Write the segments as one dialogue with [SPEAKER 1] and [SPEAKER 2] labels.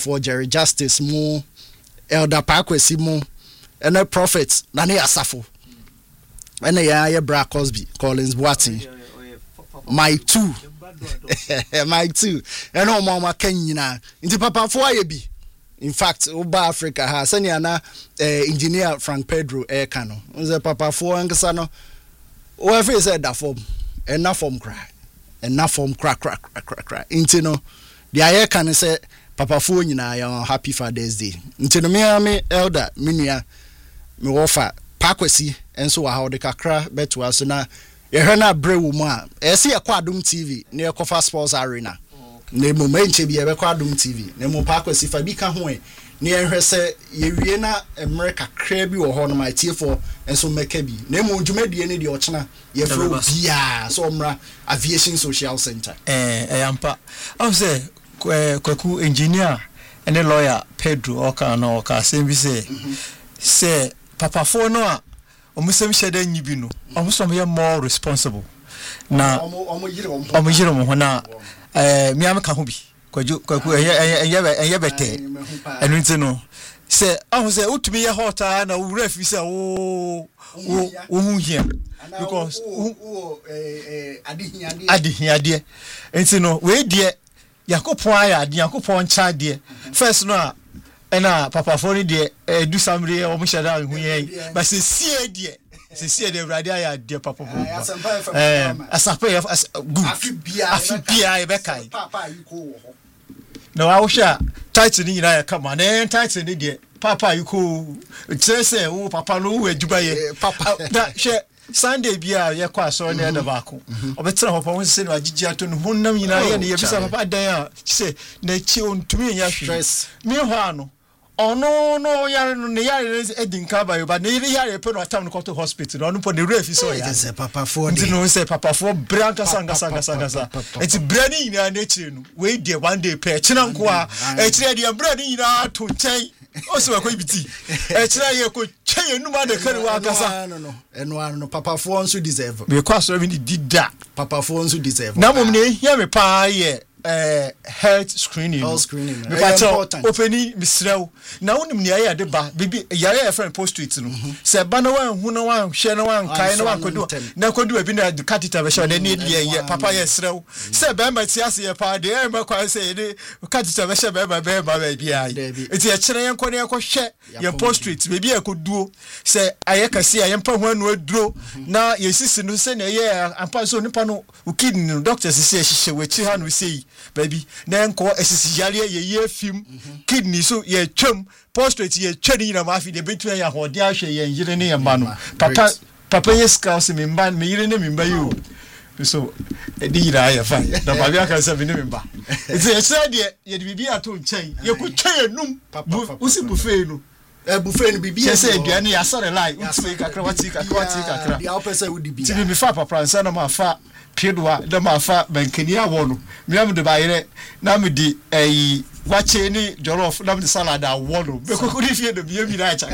[SPEAKER 1] for Jerry Justice mo Elder Pakwesi mo and a prophet na ne asafo and ya Bra Cosby Collins Boateng my two my two and no mama Kenya into papa for bi in fact Oba Africa ha senya na engineer Frank Pedro Ekano unze papa for angsa no o ever said that form and na form cry and na form crack into no the aye can say papa fo nyina ya happy Father's Day into no me elder minua me wofa Pakwesi enso wa ha de kakra beto aso na ye hwe na brewu mu a ese ye kwa Adom TV na ye kofa sports arena na mu menche bi ye be kwa Adom TV na mu Pakwesi fa bi ka ho e na ye hwe se ye wie na America kra bi wo ho no ma tie for enso meka bi na mu dwumadie ne de ochena ye fro bia so mra aviation social center
[SPEAKER 2] ampa am say kwaku engineer and lawyer Pedro oka no oka sem bi say papa for no a omusem shede nyibi no omusom ye more responsible na omuyire mo ho na mi am ka ho bi kwaku eye bete enu nti no say ahun say utumi ye hota na wura fi say wo hu hia because adihia nti no we die yakopon aya de yakopon cha de first no a ena papa for de do samre o mo shada hu ye but se sie de urade aya de papa asape good afibia e be kai
[SPEAKER 1] papa you ko wo ho
[SPEAKER 2] no I wish title ni na come on title ni de papa you ko say wo papa no wo ajuba ye
[SPEAKER 1] papa
[SPEAKER 2] na she Sunday bia ye kwa so na da baako obetra papa won se no agigi ato no hunnam nyina ye ne ye bisa papa dan a se na chi ontumi nya
[SPEAKER 1] stress
[SPEAKER 2] me ho ano ono no yare no ne yare edinka ba yo ba ne yare pe no atam no to hospital no po ne refi so ya
[SPEAKER 1] say papa for
[SPEAKER 2] de no say papa for branka sanga eti brani nyina na chire no we dey one day pe china nko a e chire de brani nyina to nchen o se ko ibiti e chire ye ko chen enuma de kare wa kasa
[SPEAKER 1] no papa for nso deserve
[SPEAKER 2] we kwa so bi did that
[SPEAKER 1] papa for nso deserve
[SPEAKER 2] na mom ne hear me pa ye health screening
[SPEAKER 1] important
[SPEAKER 2] openi misrew na wonim ne ya de ba bibi yare ya friend post it no se ba na wan hu na wan hwe na wan kai na wan kodu na kodu abi na catheter be show na ne ye papa ye srew se ba ma ti ase ye pa de e ma kwa se ye catheter be show ba bi ai eti ye kire yen ko ne ko hwe ye post it bibi e koduo se aye kase aye mpa hu anu aduro na ye sisi no se na ye ampa so nipa no kidney no doctors se hihye wechi ha no sei baby na enko esisi yare ye film kidney so ye twam prostate ye twani na ma fi de betu ya hode ahwe ye yire ne ye ma no papa ye scouts me mba me yire ne me mba yo so edi ira ya fa na ba bia kan se me ne me mba iti ye se de ye de bibia to nchen ye ko twa enum usi buffet no
[SPEAKER 1] buffet no bibia
[SPEAKER 2] se aduane ya sore lai uti kakra wati kakra
[SPEAKER 1] dia opese wo di bia
[SPEAKER 2] ti me fa papa nsa na ma fa pedwa da ma fa bankani awo no me am de bayire na me di wache ni jollof na me salad awo no be kokori fie de bia mi na acha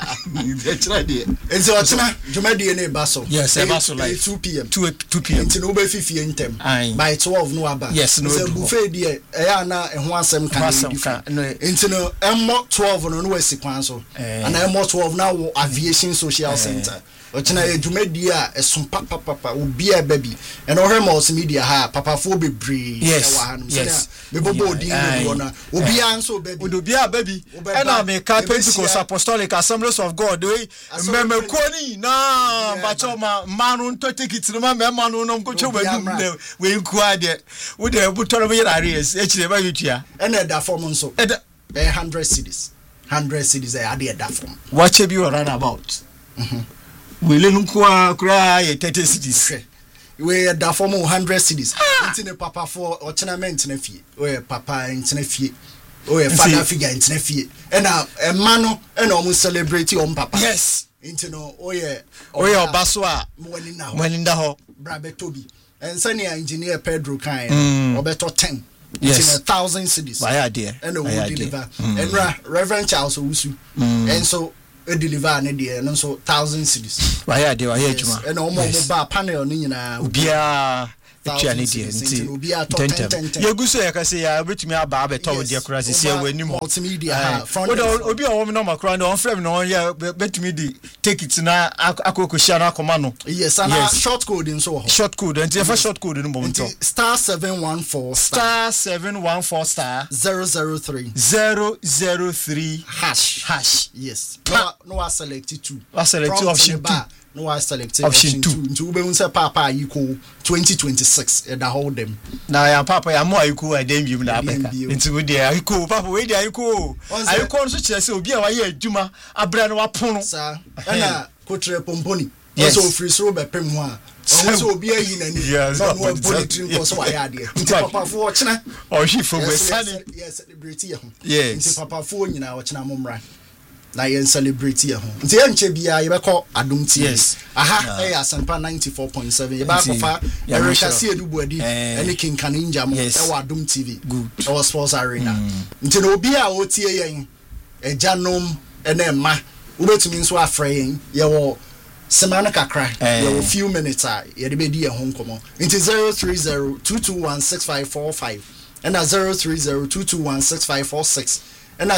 [SPEAKER 2] de try de
[SPEAKER 1] enso otena jumadi ne baso
[SPEAKER 2] yes e baso like
[SPEAKER 1] 2 p.m.
[SPEAKER 2] 2 p.m.
[SPEAKER 1] until no be fifie ntem by 12 no aba
[SPEAKER 2] yes no
[SPEAKER 1] buffet de ya na ho asem kan until no emmo 12 no wasi kwan so and emmo 12 na aviation social center ochina ejumadi a esum papa obi a baby and o multimedia ha papa fo bebre
[SPEAKER 2] yes
[SPEAKER 1] me bobo odi no na obi anso baby
[SPEAKER 2] obi a baby and America Pentecost Apostolic Assemblies of God we memekoni na bacho manu to take it no manu no nkocho badu we nkua de we de butoro be areas e chire ba yutua
[SPEAKER 1] and da form nso 100 cities e ade da form
[SPEAKER 2] watch be run about we le nkua kura ye 30 cities
[SPEAKER 1] we da form 100 cities intine papa for ornament na fie we papa intine fie we father figure intine fie and ma no and o celebrate o papa
[SPEAKER 2] yes
[SPEAKER 1] intino oye
[SPEAKER 2] obaso a mwaninda ho
[SPEAKER 1] brabe tobi and senior engineer Pedro kan obeto 10
[SPEAKER 2] yes
[SPEAKER 1] 1,000 cities
[SPEAKER 2] why idea
[SPEAKER 1] and we deliver and Reverend Charles Owusu and so deliver an idea and so 1,000 cities
[SPEAKER 2] why idea why ejuma
[SPEAKER 1] and omo ba panel ni nyina
[SPEAKER 2] obia Actually, you go say, I can say, I bet me about a tower, dear Crassis, here when you multimedia. Obi a woman on my crown, on frame, no, yeah, bet me the take it now. Akoko Shana Commando.
[SPEAKER 1] Yes, and short code in so
[SPEAKER 2] short code, and if a short code in the moment.
[SPEAKER 1] Star 714
[SPEAKER 2] star 714 star
[SPEAKER 1] 003
[SPEAKER 2] hash.
[SPEAKER 1] Yes. No, I selected 2.
[SPEAKER 2] I selected option 2.
[SPEAKER 1] No, I selected option 2. To be unse papa equal 2026 and I hold them.
[SPEAKER 2] Now ya papa ya mo equal I dem you na beka. Into we dey equal papa we dey equal. I call so chese obi a wa ye adwuma abra na wa pono.
[SPEAKER 1] Sir. Na kotre pomponi. So free so be pem ho a. So obi ayi na ni. No no bulletin ko so wa ya de. Nti papa fo ochina.
[SPEAKER 2] O shi fo we sani.
[SPEAKER 1] Yes, celebrate ye ho.
[SPEAKER 2] Yes.
[SPEAKER 1] Nti papa fo nyina ochina momra. Na yen celebrate ye ho. Nti ye nche bia ye be call Adom TV.
[SPEAKER 2] Yes.
[SPEAKER 1] Aha, Asempa 94.7. Ye ba kofa Erika si edubuadi ene King Kaninja mo e wa Adom TV.
[SPEAKER 2] Good.
[SPEAKER 1] E was sports arena. Nti na obi a otie yen ejanom ene ma ubetumi nso afre yen ye wo semana kakra ye wo few minutes ye de be di ye ho nkomo. Nti 03022165545 and 03022165546 and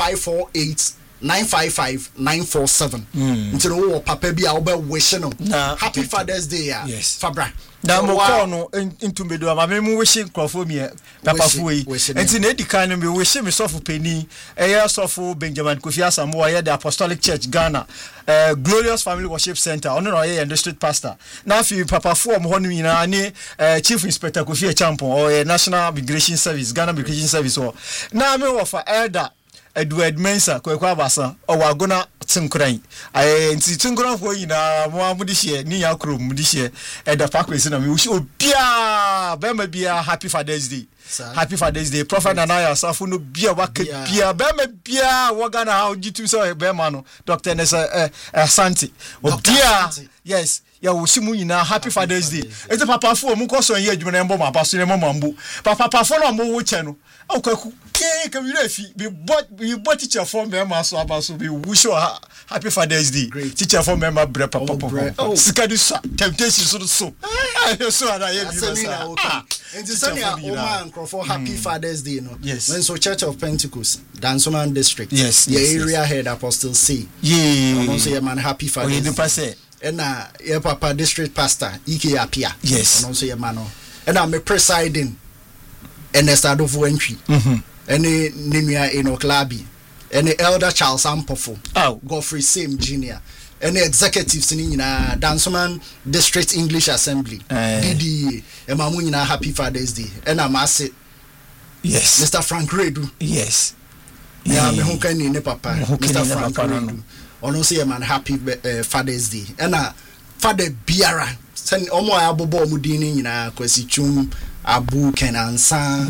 [SPEAKER 1] 0548955947 until no papa bi a wo be wish no happy Father's Day
[SPEAKER 2] yes
[SPEAKER 1] Fabra
[SPEAKER 2] na mo call no into me do ma me wishing crofo me papa fu yi enti na edikan no me wishing me sofo peni eya sofo Benjamin Kofi Asamoah ye the Apostolic Church Ghana Glorious Family Worship Center ono no ye district pastor na fi papa fu mo hono nyina ni Chief Inspector Kofi Champon or National Migration Service Ghana Migration Service na me wo fa elder Edward Mensa kwekwa basa owagona tinkran nti tinkran fo yina mo amudi hye ni yakro mudi hye eda pakwesi na me wushi obia bema bia happy Father's Day happy Father's Day Prophet Nanaya Safo no bia waka bia bema bia wagana how jitu so bema no Dr. Nessa Asante obia yes ya wushi mu yina happy Father's Day ete papa fo mu koso ye adwuma na mbo ma paso ne mambo papa fo no mo wo che no okwaku can you refi be bought teacher from member so abaso be wish happy Father's Day teacher from member bre papa sikadu temptation so so na ye bi so
[SPEAKER 1] and Sanya Oma Nkrofo happy Father's Day no when so Church of Pentecost Dansoman district
[SPEAKER 2] yes
[SPEAKER 1] area head Apostle C also your man happy Father's Day and your papa district pastor Ike Apia
[SPEAKER 2] yes
[SPEAKER 1] also your man and me presiding Ernest Adolfo Entry any Nimia Enoklabi any elder Charles Ampofo Godfrey Same Jr. any executives in Dansoman District English Assembly DD Emamunina happy Father's Day and I'm asked
[SPEAKER 2] yes
[SPEAKER 1] Mr. Frank Redu
[SPEAKER 2] yes
[SPEAKER 1] yeah me honka ni ne papa Mr. Frank Redu ono say man happy Father's Day and Father Biara send omo abobo omudin nyina kwasi chum Abu Kenansa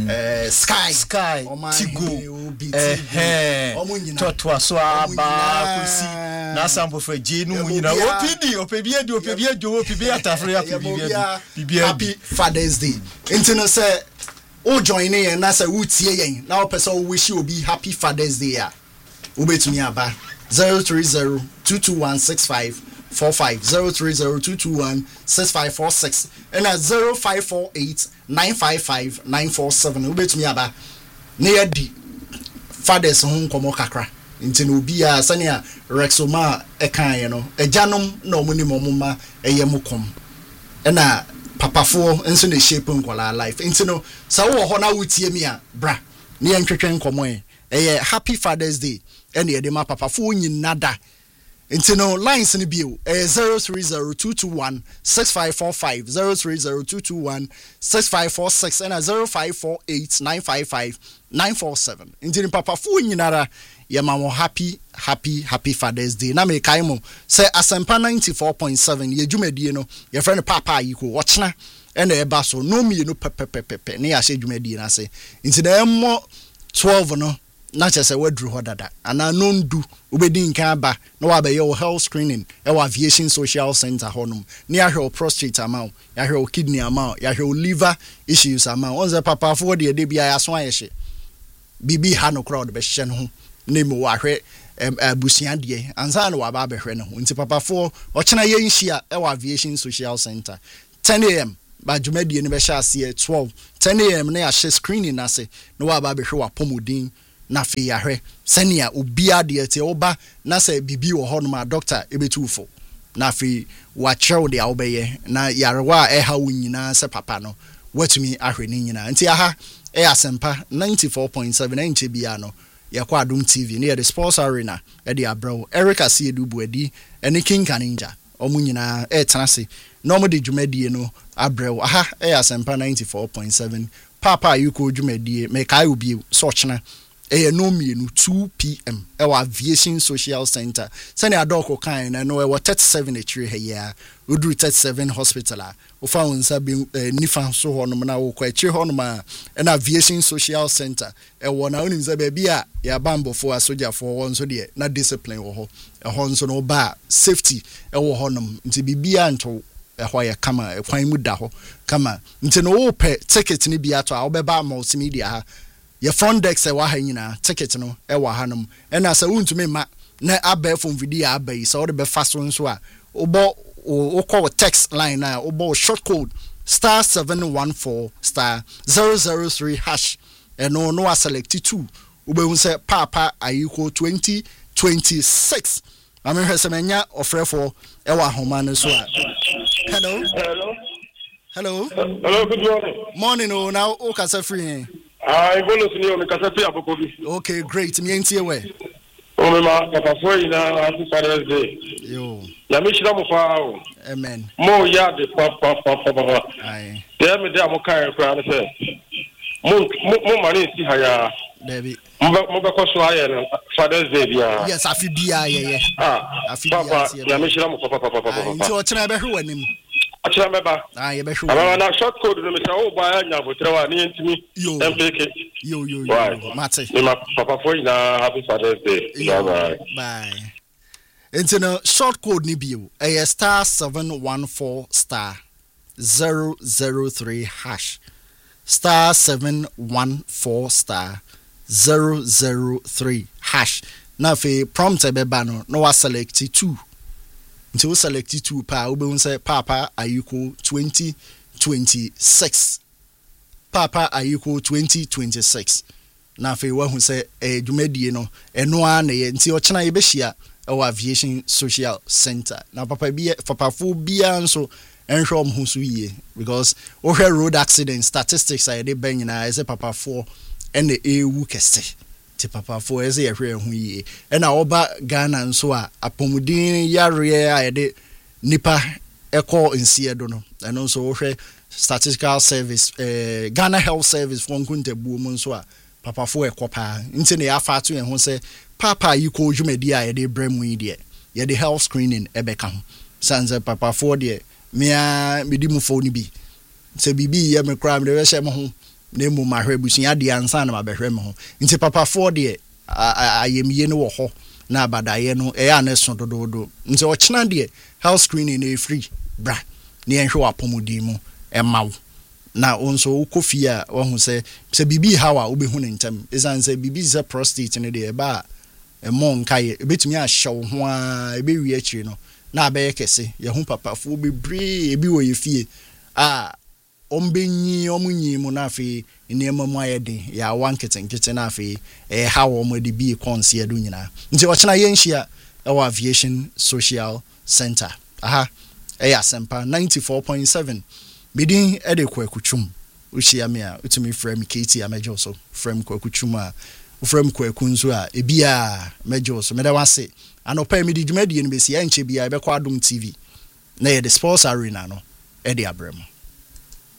[SPEAKER 1] Sky
[SPEAKER 2] Tigo Totwa so aba kusi na sample for J no nyina opebia atafre bibia
[SPEAKER 1] happy Father's Day intino say o join in na say wutie yen na o person wish you be happy Father's Day a obetumi aba 03022165545 03022165546 and at 0548955947 ubetumi aba na yadi fathers ho nkomo kakra nti no bia sania Rexoma ekan ye no ejanom na omuni momma eyemukom na papafo enso na shape nkola life nti no sa wo ho na wutie mi a bra na yentwetwe nkomo eye happy Father's Day and ye de ma papafo nyinada Into no lines in the bill 03022165545 03022165546 and 0548955947 into papa fu nyinara ye mamo happy Father's Day na me kaimo say Asempa 94.7 ye dwumadie no ye friend papa yiko watchna and e ba so no me no pepepepe na ya hye dwumadie na say into the mo 12 no na chese wadru hodada ana nondu ubedi nkan ba na wa be your health screening e wa aviation social center honum na ya hwe prostate amount ya hwe kidney amount ya hwe liver issues amount onze papa fo de bia ya so ayehye bibi ha no crowd be hye no nemu wa hwe abusia de anza na wa ba be hwe no nti papa fo o chena ye nhia e wa aviation social center 10 a.m. ba dwumadi ne be sha ase 12 10 am na ya share screening na se no wa ba be hwe wa pomodin na fe ya hwe senia obia de tie oba na se bibi wo ho no ma doctor ebetufo na fe wa chew de awobeye na yarewa e ha wunyina se papa no watumi ahwe ni nyina nti aha asempa 94.7 nche bia no yakwa Adum TV near the sports arena e de abro Eric Asiedu Buadi ene King Kaninja omunyina tenase no mo de dwumadie no abro aha asempa 94.7 papa yuko dwumadie me kai obi so chena no mienu 2 p.m. Ewa Aviation Social Center. Sani adoko kan na no ewa 37 etri he ya. Udru 37 hospital a. Ofa unsa bi nifa so ho no na wo kwa etri ho no ma na Aviation Social Center. Ewa na oni nza baabi a ya bambo fo asoja fo won so de na discipline wo ho. Ho nso no ba safety ewo ho no nti bibia nto ehwa ya kama kwan mu da ho kama nti no wo pe ticket ni bia to a wo be ba multimedia ha. Your front deck say wa ha nyina ticket no e wa hanum e na say untumi ma na aba phone video aba so wo de be fast one so a obo o call text line na obo short code *714*003# and no select 2 ube say papa ayiko 2026 I mean her semenya ofrefo e wa homa no so a hello
[SPEAKER 3] good
[SPEAKER 1] morning oh now o kasa free okay, great. Me ain't we.
[SPEAKER 3] Papa for you now. Happy Father's Day.
[SPEAKER 1] Yo.
[SPEAKER 3] Ya me shira mo fa o.
[SPEAKER 1] Amen.
[SPEAKER 3] Mo ya de papa.
[SPEAKER 1] Aye.
[SPEAKER 3] There me there mo kai kra na say. Mo mani si ha ya.
[SPEAKER 1] David.
[SPEAKER 3] Mo be ko so aye na Father's Day bia.
[SPEAKER 1] Yes, afi bia ye.
[SPEAKER 3] Afi bia. Papa, ya me shira mo papa.
[SPEAKER 1] Nti o chena be hwe wanim.
[SPEAKER 3] Achira meba.
[SPEAKER 1] Ye be hwe.
[SPEAKER 3] Aba na short code no me say o ba nya botrewa ni ntimi. MPK.
[SPEAKER 1] Yo. Mate.
[SPEAKER 3] Papa for you now. Happy Father's Day.
[SPEAKER 1] Bye. Into no short code ni bio. *714*003# *714*003#. Na fe prompt ebe no wa select 2. Until we select 2 pa ube say papa ayuko 2026. Papa ayuko 2026. Na fe wa hu say dwumadie no eno a na ye nti o chena ye be hia e Aviation Social Center. Na papa fo bia nso enhwe om hu so yie because o hwe road accident statistics I dey ben na say papa fo ene ewu kese. Ti papa fo eze ye hwe hu yie. E na oba Ghana nso a apomudin yare a ye de nipa eko nsie do no. Eno nso o hwe statistical service Ghana Health Service for nkuntebu mu nso a papa fo ekopa nti ne afa to en ho se papa yi ko dwumadi a ye de bremu yi de ye de health screening ebeka ho sanze papa fo de mea medi mu fo ni bi se bibi ye me kra me de hye me ho na mu mahwe busunya de ansa na mabehwe me ho nti papa fo de ayemiye ne wo ho na abadaye no e ya na so dododo nti o chena de health screening e free bra ne enhwe wa pomodi mu emawo na onso ukofia wa hu se bibi hawa obehu ne ntem esan se bibi ze prostate ne de ba emon kai ebetumi a hyew ho a ebewi akiri no na abaye kese ye hu papa fo bebre ebi wo ye fie a ombenyi omunyi mu na afi niema mu ayede ya wanketenkete na afi hawa mo de bi konse edu nyina nti o chena ye nhia e Aviation Social Center aha asempa 94.7 Bidin ede kwakuchum uchi me a utumi frame KT amejo so frame kwakuchum a frame kwakunzu a ebia mejo so meda wase anopa mi di dwumadi no besi ya nche bia be kwa Adum TV na ye the sports arena no ede abrem